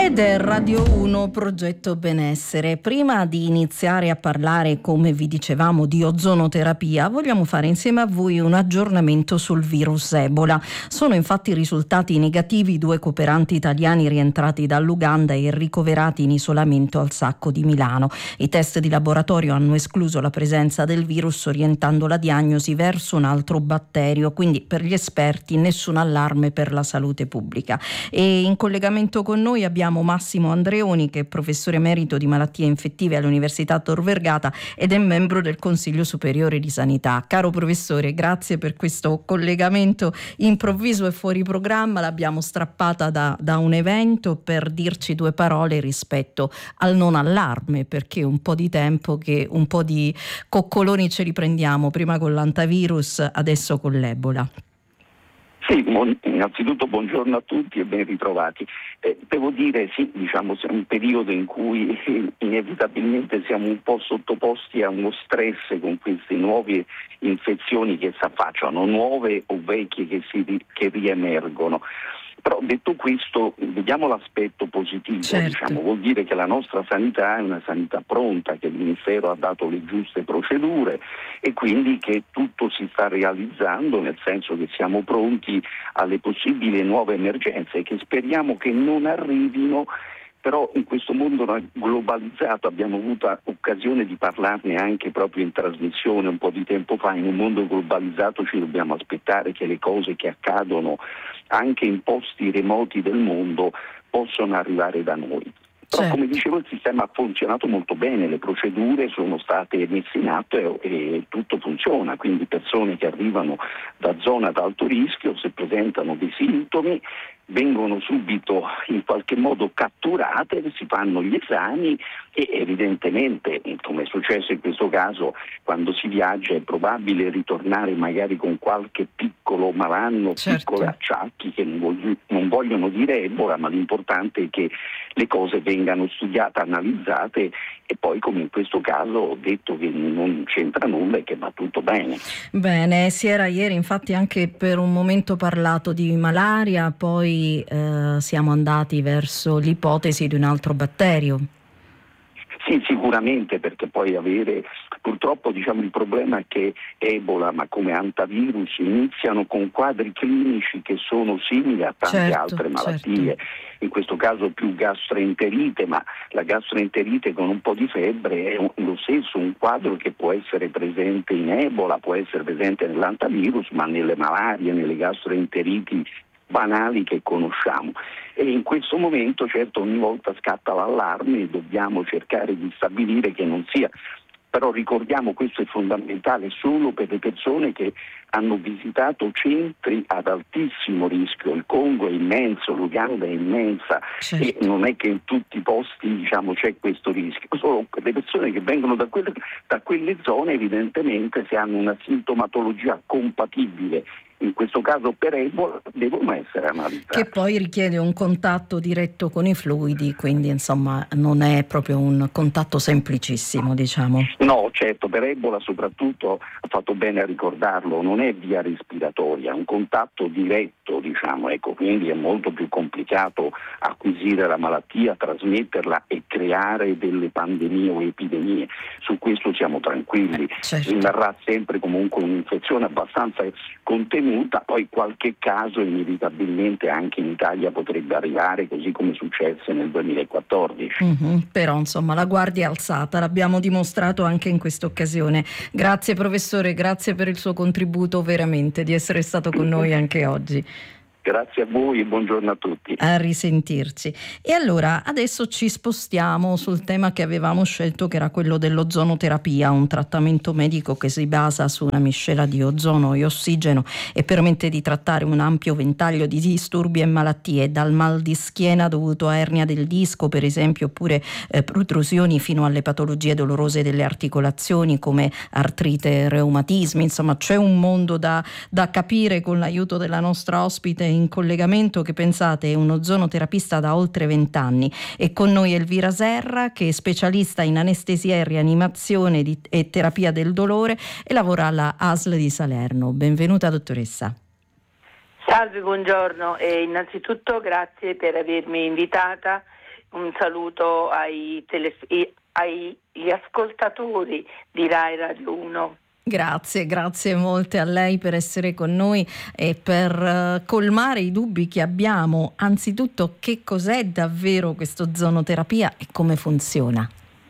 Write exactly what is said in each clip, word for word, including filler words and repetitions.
Ed è Radio uno Progetto Benessere. Prima di iniziare a parlare, come vi dicevamo, di ozonoterapia, vogliamo fare insieme a voi un aggiornamento sul virus Ebola. Sono infatti risultati negativi due cooperanti italiani rientrati dall'Uganda e ricoverati in isolamento al Sacco di Milano. I test di laboratorio hanno escluso la presenza del virus, orientando la diagnosi verso un altro batterio, quindi per gli esperti nessun allarme per la salute pubblica. E in collegamento con noi abbiamo Massimo Andreoni, che è professore emerito di malattie infettive all'Università Tor Vergata ed è membro del Consiglio Superiore di Sanità. Caro professore, grazie per questo collegamento improvviso e fuori programma. L'abbiamo strappata da, da un evento per dirci due parole rispetto al non allarme, perché un po' di tempo che un po' di coccoloni ce li prendiamo, prima con l'antivirus, adesso con l'Ebola. Sì, innanzitutto buongiorno a tutti e ben ritrovati. Eh, devo dire, sì, diciamo, siamo in un periodo in cui eh, inevitabilmente siamo un po' sottoposti a uno stress con queste nuove infezioni che si affacciano, nuove o vecchie che, si, che riemergono. Però detto questo, vediamo l'aspetto positivo, certo. diciamo, vuol dire che la nostra sanità è una sanità pronta, che il Ministero ha dato le giuste procedure e quindi che tutto si sta realizzando, nel senso che siamo pronti alle possibili nuove emergenze che speriamo che non arrivino. Però in questo mondo globalizzato abbiamo avuto occasione di parlarne anche proprio in trasmissione un po' di tempo fa. In un mondo globalizzato ci dobbiamo aspettare che le cose che accadono anche in posti remoti del mondo possano arrivare da noi. Però certo. Come dicevo, il sistema ha funzionato molto bene, le procedure sono state messe in atto e, e tutto funziona, quindi persone che arrivano da zone ad alto rischio, se presentano dei sintomi, vengono subito in qualche modo catturate, si fanno gli esami e evidentemente, come è successo in questo caso, quando si viaggia è probabile ritornare magari con qualche piccolo malanno, certo. piccoli acciacchi che non, voglio, non vogliono dire Ebola, ma l'importante è che le cose vengano studiate, analizzate e poi, come in questo caso, ho detto che non c'entra nulla e che va tutto bene. Bene, si era ieri infatti anche per un momento parlato di malaria, poi eh, siamo andati verso l'ipotesi di un altro batterio. Sì, sicuramente, perché poi avere, purtroppo diciamo il problema è che Ebola, ma come antivirus, iniziano con quadri clinici che sono simili a tante certo, altre malattie, certo. in questo caso più gastroenterite, ma la gastroenterite con un po' di febbre è un, lo stesso un quadro che può essere presente in Ebola, può essere presente nell'antivirus, ma nelle malarie, nelle gastroenteriti banali che conosciamo. E in questo momento certo ogni volta scatta l'allarme e dobbiamo cercare di stabilire che non sia, però ricordiamo, questo è fondamentale solo per le persone che hanno visitato centri ad altissimo rischio. Il Congo è immenso, l'Uganda è immensa, certo. E non è che in tutti i posti diciamo c'è questo rischio, solo per le persone che vengono da quelle, da quelle zone, evidentemente se hanno una sintomatologia compatibile, in questo caso per Ebola, devono essere analizzati. Che poi richiede un contatto diretto con i fluidi, quindi insomma non è proprio un contatto semplicissimo, diciamo. No, certo, per Ebola soprattutto, ha fatto bene a ricordarlo, non è via respiratoria, è un contatto diretto, diciamo, ecco, quindi è molto più complicato acquisire la malattia, trasmetterla e creare delle pandemie o epidemie. Su questo siamo tranquilli, certo. Rimarrà sempre comunque un'infezione abbastanza contenuta. Poi qualche caso inevitabilmente anche in Italia potrebbe arrivare, così come successe nel duemilaquattordici. Mm-hmm, però insomma la guardia è alzata, l'abbiamo dimostrato anche in questa occasione. Grazie professore, grazie per il suo contributo, veramente, di essere stato con noi anche oggi. Grazie a voi e buongiorno a tutti. A risentirci. E allora adesso ci spostiamo sul tema che avevamo scelto, che era quello dell'ozonoterapia, un trattamento medico che si basa su una miscela di ozono e ossigeno e permette di trattare un ampio ventaglio di disturbi e malattie, dal mal di schiena dovuto a ernia del disco per esempio, oppure eh, protrusioni, fino alle patologie dolorose delle articolazioni come artrite, reumatismi. Insomma c'è un mondo da, da capire con l'aiuto della nostra ospite in collegamento, che pensate è un ozonoterapista da oltre vent'anni, e con noi Elvira Serra, che è specialista in anestesia e rianimazione di, e terapia del dolore e lavora alla A S L di Salerno. Benvenuta dottoressa. Salve, buongiorno e innanzitutto grazie per avermi invitata un saluto ai tele, agli ascoltatori di Rai Radio uno. Grazie, grazie molte a lei per essere con noi e per uh, colmare i dubbi che abbiamo. Anzitutto, che cos'è davvero questo zonoterapia e come funziona?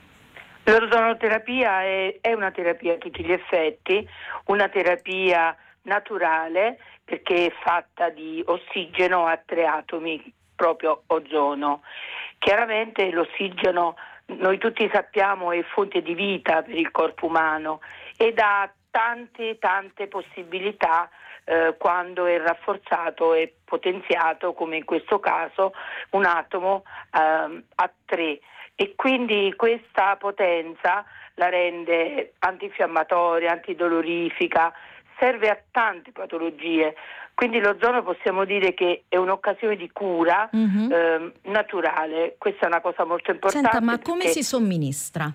L'ozonoterapia è, è una terapia a tutti gli effetti, una terapia naturale perché è fatta di ossigeno a tre atomi, proprio ozono. Chiaramente l'ossigeno, noi tutti sappiamo, è fonte di vita per il corpo umano ed ha tante tante possibilità eh, quando è rafforzato e potenziato, come in questo caso un atomo eh, a tre, e quindi questa potenza la rende antinfiammatoria, antidolorifica, serve a tante patologie. Quindi l'ozono possiamo dire che è un'occasione di cura mm-hmm. eh, naturale. Questa è una cosa molto importante. Senta, ma come si somministra?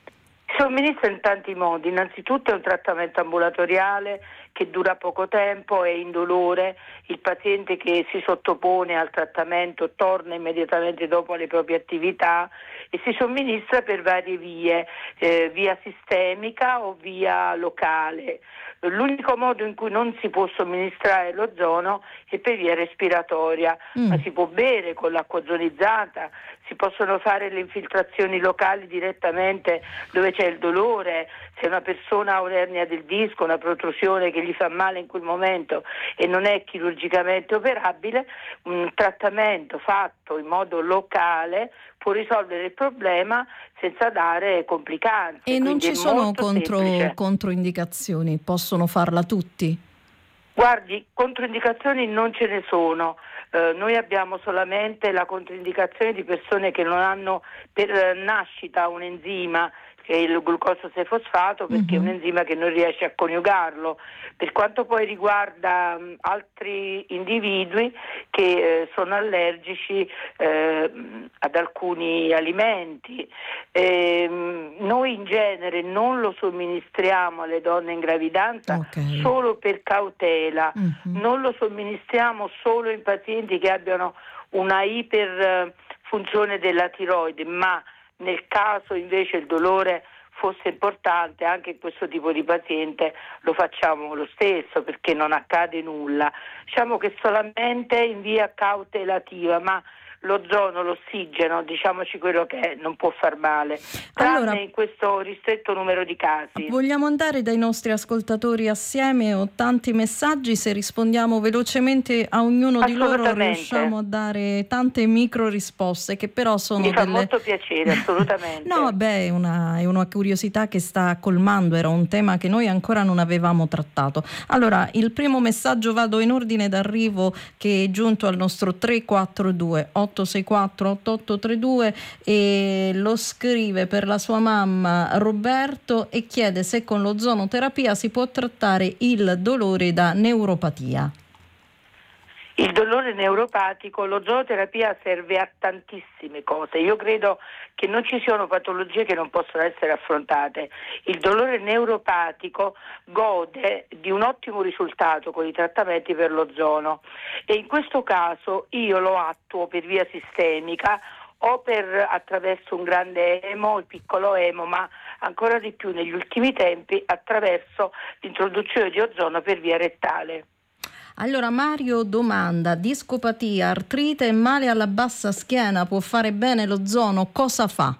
Si somministra in tanti modi. Innanzitutto è un trattamento ambulatoriale che dura poco tempo, è indolore. Il paziente che si sottopone al trattamento torna immediatamente dopo alle proprie attività e si somministra per varie vie, eh, via sistemica o via locale. L'unico modo in cui non si può somministrare l'ozono è per via respiratoria, mm. ma si può bere con l'acqua ozonizzata, si possono fare le infiltrazioni locali direttamente dove c'è il dolore. Se una persona ha un'ernia del disco, una protrusione che gli fa male in quel momento e non è chirurgicamente operabile, un trattamento fatto in modo locale può risolvere il problema senza dare complicanze. E non ci sono contro, controindicazioni, possono farla tutti? Guardi, controindicazioni non ce ne sono. Uh, noi abbiamo solamente la controindicazione di persone che non hanno per nascita un enzima, che è il glucosio-sei-fosfato, perché uh-huh. è un enzima che non riesce a coniugarlo. Per quanto poi riguarda um, altri individui che eh, sono allergici eh, ad alcuni alimenti, eh, noi in genere non lo somministriamo alle donne in gravidanza okay. solo per cautela, uh-huh. non lo somministriamo solo in pazienti che abbiano una iperfunzione della tiroide, ma nel caso invece il dolore fosse importante anche in questo tipo di paziente lo facciamo lo stesso, perché non accade nulla. Diciamo che solamente in via cautelativa, ma l'ozono, l'ossigeno, diciamoci quello che è, non può far male, tranne allora, in questo ristretto numero di casi. Vogliamo andare dai nostri ascoltatori assieme, ho tanti messaggi, se rispondiamo velocemente a ognuno di loro riusciamo a dare tante micro risposte che però sono Mi fa delle... molto piacere, assolutamente. No, vabbè, è una, è una curiosità che sta colmando, era un tema che noi ancora non avevamo trattato. Allora, il primo messaggio, vado in ordine d'arrivo, che è giunto al nostro tre quattro due otto sei quattro otto otto tre due e lo scrive per la sua mamma Roberto e chiede se con l'ozonoterapia si può trattare il dolore da neuropatia. Il dolore neuropatico, l'ozonoterapia serve a tantissime cose. Io credo che non ci siano patologie che non possono essere affrontate. Il dolore neuropatico gode di un ottimo risultato con i trattamenti per l'ozono e in questo caso io lo attuo per via sistemica o per attraverso un grande emo, il piccolo emo, ma ancora di più negli ultimi tempi attraverso l'introduzione di ozono per via rettale. Allora Mario domanda, discopatia, artrite e male alla bassa schiena, può fare bene l'ozono, cosa fa?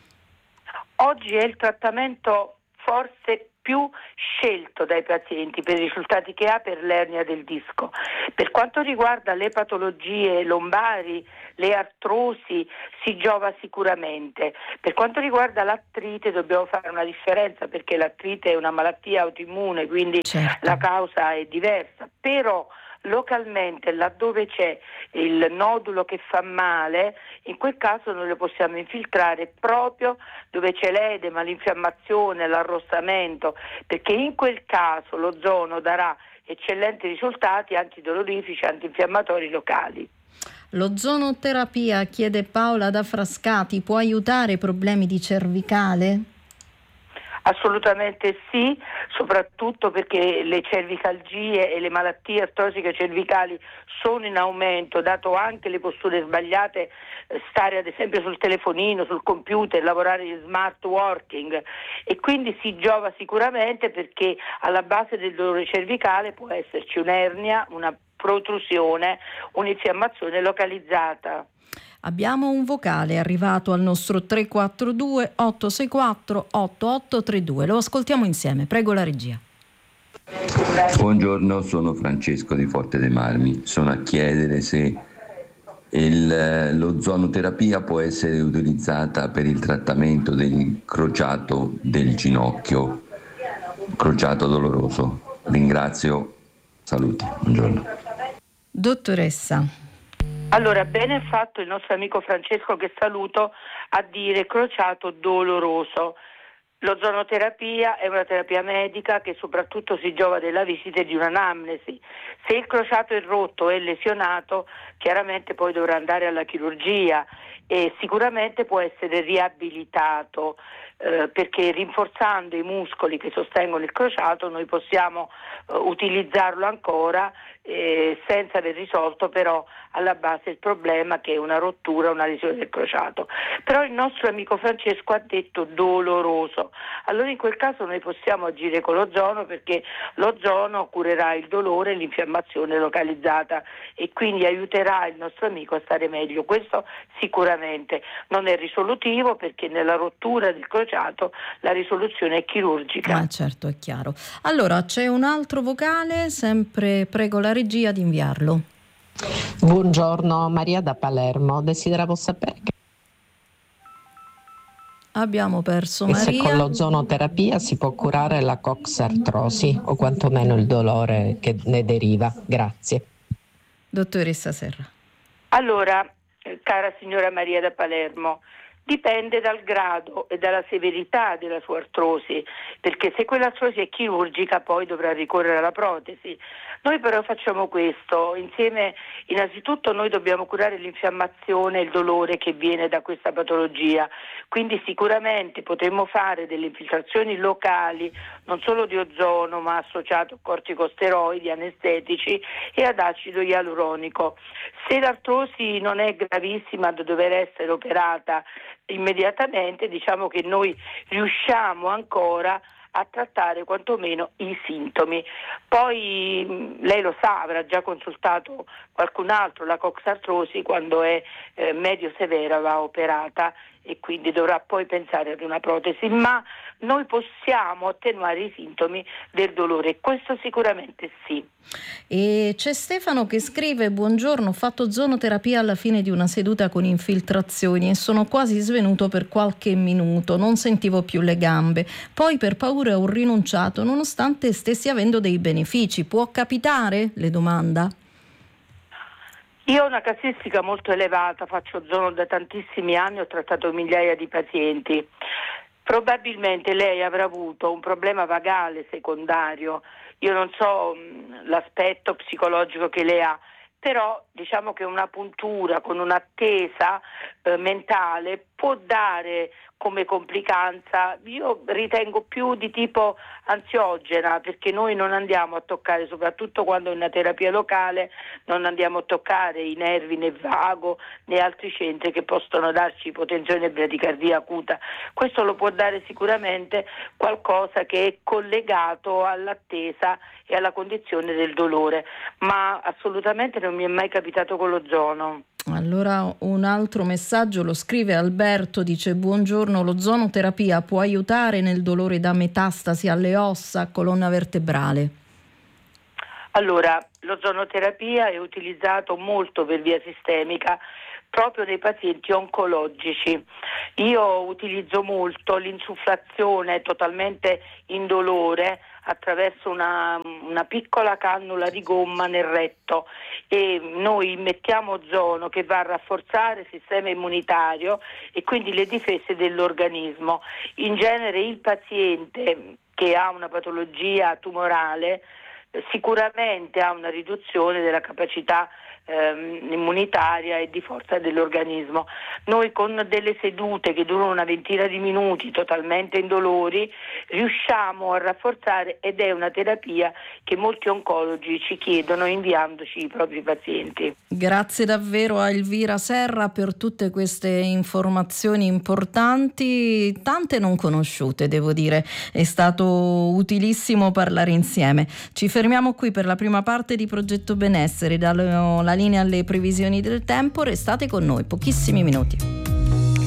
Oggi è il trattamento forse più scelto dai pazienti per i risultati che ha per l'ernia del disco. Per quanto riguarda le patologie lombari, le artrosi, si giova sicuramente. Per quanto riguarda l'artrite dobbiamo fare una differenza, perché l'artrite è una malattia autoimmune, quindi certo. la causa è diversa, però localmente laddove c'è il nodulo che fa male, in quel caso noi lo possiamo infiltrare proprio dove c'è l'edema, l'infiammazione, l'arrossamento, perché in quel caso l'ozono darà eccellenti risultati antidolorifici, antinfiammatori locali. L'ozonoterapia, chiede Paola da Frascati, può aiutare problemi di cervicale? Assolutamente sì, soprattutto perché le cervicalgie e le malattie artrosiche cervicali sono in aumento, dato anche le posture sbagliate, stare ad esempio sul telefonino, sul computer, lavorare in smart working, e quindi si giova sicuramente perché alla base del dolore cervicale può esserci un'ernia, una protrusione, un'infiammazione localizzata. Abbiamo un vocale arrivato al nostro tre quattro due otto sei quattro otto otto tre due. Lo ascoltiamo insieme. Prego la regia. Buongiorno, sono Francesco di Forte dei Marmi. Sono a chiedere se il, l'ozonoterapia può essere utilizzata per il trattamento del crociato del ginocchio, crociato doloroso. Ringrazio, saluti, buongiorno. Dottoressa. Allora, bene ha fatto il nostro amico Francesco, che saluto, a dire crociato doloroso. L'ozonoterapia è una terapia medica che soprattutto si giova della visita e di un'anamnesi. Se il crociato è rotto e lesionato, chiaramente poi dovrà andare alla chirurgia e sicuramente può essere riabilitato, eh, perché rinforzando i muscoli che sostengono il crociato noi possiamo eh, utilizzarlo ancora eh, senza aver risolto però alla base il problema, che è una rottura, una lesione del crociato. Però il nostro amico Francesco ha detto doloroso, allora in quel caso noi possiamo agire con l'ozono, perché l'ozono curerà il dolore e l'infiammazione localizzata e quindi aiuterà il nostro amico a stare meglio. Questo sicuramente non è risolutivo, perché nella rottura del crociato la risoluzione è chirurgica. Ah, certo, è chiaro. Allora c'è un altro vocale, sempre prego la regia di inviarlo. Buongiorno, Maria da Palermo. Desideravo sapere che abbiamo perso e se Maria. con l'ozonoterapia si può curare la coxartrosi o quantomeno il dolore che ne deriva. Grazie. Dottoressa Serra. Allora, cara signora Maria da Palermo, dipende dal grado e dalla severità della sua artrosi, perché se quell'artrosi è chirurgica poi dovrà ricorrere alla protesi. Noi però facciamo questo, insieme innanzitutto noi dobbiamo curare l'infiammazione e il dolore che viene da questa patologia, quindi sicuramente potremmo fare delle infiltrazioni locali, non solo di ozono ma associato a corticosteroidi, anestetici e ad acido ialuronico. Se l'artrosi non è gravissima da dover essere operata immediatamente, diciamo che noi riusciamo ancora a trattare quantomeno i sintomi. Poi lei lo sa, avrà già consultato qualcun altro, la coxartrosi quando è eh, medio severa va operata e quindi dovrà poi pensare ad una protesi, ma noi possiamo attenuare i sintomi del dolore, questo sicuramente sì. E c'è Stefano che scrive: buongiorno, ho fatto ozonoterapia alla fine di una seduta con infiltrazioni e sono quasi svenuto per qualche minuto, non sentivo più le gambe, poi per paura ho rinunciato nonostante stessi avendo dei benefici. Può capitare? Le domanda. Io ho una casistica molto elevata, faccio ozono da tantissimi anni, ho trattato migliaia di pazienti. Probabilmente lei avrà avuto un problema vagale secondario, io non so mh, l'aspetto psicologico che lei ha, però diciamo che una puntura con un'attesa eh, mentale può dare come complicanza, io ritengo più di tipo ansiogena, perché noi non andiamo a toccare, soprattutto quando è una terapia locale, non andiamo a toccare i nervi né vago né altri centri che possono darci ipotensione e bradicardia acuta. Questo lo può dare sicuramente qualcosa che è collegato all'attesa e alla condizione del dolore, ma assolutamente non mi è mai capitato con l'ozono. Allora un altro messaggio lo scrive Alberto, dice: buongiorno, l'ozonoterapia può aiutare nel dolore da metastasi alle ossa, colonna vertebrale? Allora, l'ozonoterapia è utilizzato molto per via sistemica proprio nei pazienti oncologici. Io utilizzo molto l'insufflazione totalmente indolore attraverso una, una piccola cannula di gomma nel retto, e noi mettiamo ozono che va a rafforzare il sistema immunitario e quindi le difese dell'organismo. In genere il paziente che ha una patologia tumorale sicuramente ha una riduzione della capacità ehm, immunitaria e di forza dell'organismo. Noi con delle sedute che durano una ventina di minuti totalmente indolori riusciamo a rafforzare, ed è una terapia che molti oncologi ci chiedono inviandoci i propri pazienti. Grazie davvero a Elvira Serra per tutte queste informazioni importanti, tante non conosciute, devo dire. È stato utilissimo parlare insieme. Ci fermiamo qui per la prima parte di Progetto Benessere. Do la linea alle previsioni del tempo, restate con noi, pochissimi minuti.